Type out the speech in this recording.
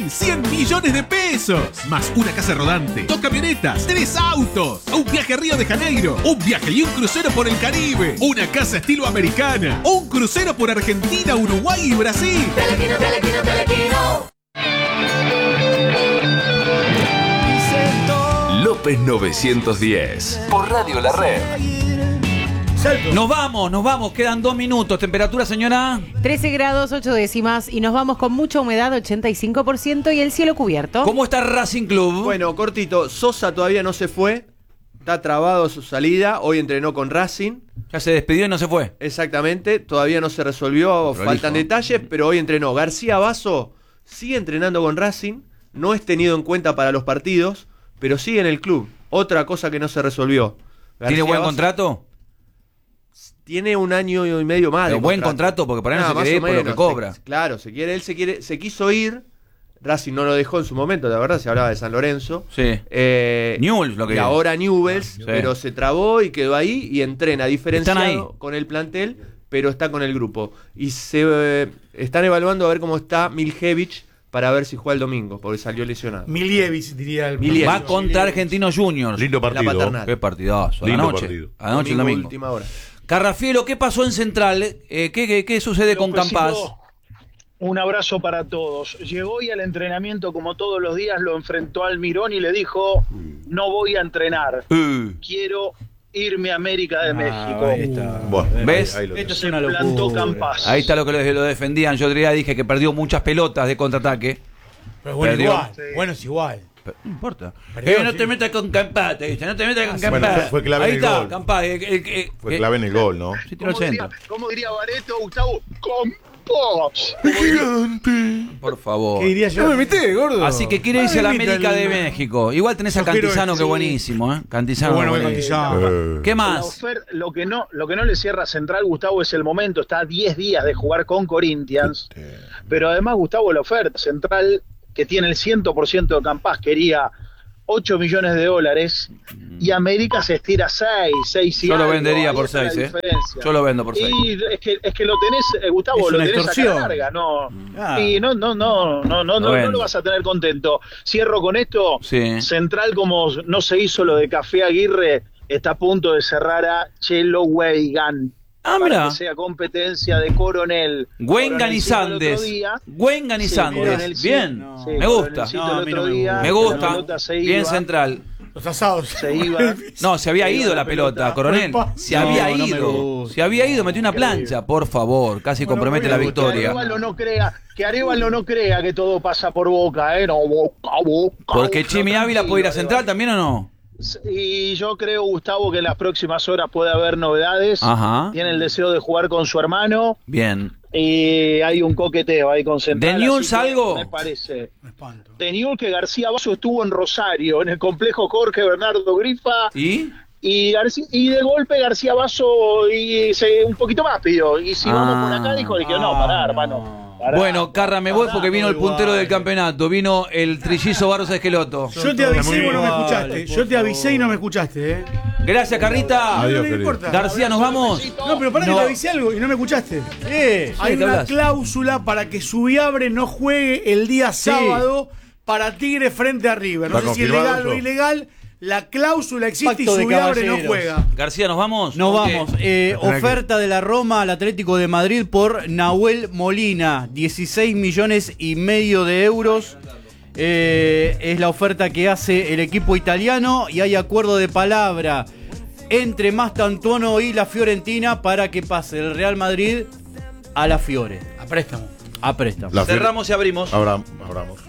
100 millones de pesos. Más una casa rodante, 2 camionetas, 3 autos, un viaje a Río de Janeiro, un viaje y un crucero por el Caribe, una casa estilo americana, un crucero por Argentina, Uruguay y Brasil. Telequino, telequino, telequino. López 910 por Radio La Red. Nos vamos, quedan 2 minutos. ¿Temperatura, señora? 13 grados 8 décimas y nos vamos con mucha humedad, 85% y el cielo cubierto. ¿Cómo está Racing Club? Bueno, cortito, Sosa todavía no se fue, está trabado su salida, hoy entrenó con Racing. Ya se despidió y no se fue. Exactamente, todavía no se resolvió, faltan detalles, pero hoy entrenó. García Basso sigue entrenando con Racing, no es tenido en cuenta para los partidos, pero sigue en el club. Otra cosa que no se resolvió. ¿Tiene buen contrato? Tiene 1 año y medio más. Pero buen contrato, porque por ahí no se quiere ir por lo que cobra. Claro, se quiso ir. Racing no lo dejó en su momento, la verdad, se hablaba de San Lorenzo. Sí. Newell's lo que y es. ahora Newell's, Sí. pero se trabó y quedó ahí y entrena Están ahí. diferenciado con el plantel, pero está con el grupo. Y se están evaluando a ver cómo está Miljevic para ver si juega el domingo, porque salió lesionado. Miljevic, diría el Miljevic. Va contra Argentinos Juniors. Lindo La partido. paternal. Qué partidazo. Lindo Anoche. partido. Anoche el domingo. Última hora. Carrafielo, ¿qué pasó en Central? ¿Qué sucede con Campás? Un abrazo para todos. Llegó hoy al entrenamiento como todos los días, lo enfrentó al Mirón y le dijo, no voy a entrenar, quiero irme a América de México. Ahí está. Bueno, ¿Ves? ahí lo Esto tenés. es una Plantó locura. Campás. Ahí está lo que lo defendían. Yo otro día dije que perdió muchas pelotas de contraataque. Pero bueno, Perdió. igual. Sí. Bueno, es igual. Pero no importa. Perdió, No sí. te metas con Campás, te dice. No te metas con Bueno, Campás. fue clave Ahí en el está, gol. Campás. Fue clave en el gol, ¿no? Sí, tiró al centro. ¿Cómo diría Bareto, Gustavo? Campás. Por favor. ¿Qué diría yo? No me meté, gordo. Así que quiere irse a la América de México. Igual tenés a Yo quiero Cantizano, que que sí. buenísimo, ¿eh? Cantizano. Bueno, buenísimo. Cantizano. ¿Qué La más? lo que no le cierra a Central, Gustavo, es el momento. Está a 10 días de jugar con Corinthians. Pero además, Gustavo, la oferta Central, que tiene el 100% de Campás, quería 8 millones de dólares y América se estira 6 y Yo lo algo. vendería Ahí por está la 6, ¿eh? diferencia. Yo lo vendo por 6. Y es que lo tenés, Gustavo, Es lo una tenés a extorsión. cara larga, no. Ah. Y no lo vas a tener contento. Cierro con esto. Sí. Central, como no se hizo lo de Café Aguirre, está a punto de cerrar a Chelo Weigan. Ah, Para mira. que sea competencia de Coronel. Wengan y Coronelcito el otro Sandes. día. Wengan y Sí, Sandes. Coronelcito, Bien. sí, Me gusta. Coronelcito No, a el mí otro no me día, gusta. Me la gusta. pelota se Bien iba, Central. Los asados. se iba. No, se había ido la pelota, Coronel. Se había No, no me ido. gusta. Se había ido, metió una plancha. Por favor, casi compromete la bueno, victoria. Que Arévalo no crea que todo pasa por Boca, no, Boca. Porque Chimi No, Ávila puede ir a tranquilo, Central también o no. Y yo creo, Gustavo, que en las próximas horas puede haber novedades. Ajá. Tiene el deseo de jugar con su hermano Bien. y hay un coqueteo ahí con Central. ¿De Newell's así que algo? Me parece. Me espanto. De Newell's, que García Basso estuvo en Rosario, en el complejo Jorge Bernardo Grifa. ¿Y? Y de golpe García Basso un poquito más pidió. Y si vamos por acá, dijo que no, pará, hermano. Pará. Bueno, Carra, me voy porque vino el puntero del campeonato. Vino el trillizo Barros Esqueloto. Yo te avisé y vos no me iguales, escuchaste. Yo te avisé y no me escuchaste, Gracias, Carrita. Adiós, No me querido. importa. García, ¿nos vamos? No, pero para No. que te avisé algo y no me escuchaste. Hay ¿qué una hablas? cláusula para que Subiabre no juegue el día sábado para Tigre frente a River. No ¿Está sé si es confirmado legal o eso? ilegal. La cláusula existe Pacto y de Subiabre no caballeros. juega. García, ¿nos vamos? Nos ¿Con qué? vamos. Oferta de la Roma al Atlético de Madrid por Nahuel Molina. 16 millones y medio de euros. Es la oferta que hace el equipo italiano y hay acuerdo de palabra entre Mastantuono y la Fiorentina para que pase el Real Madrid a la Fiore. A préstamo. A préstamo. La Cerramos y abrimos. Abramos.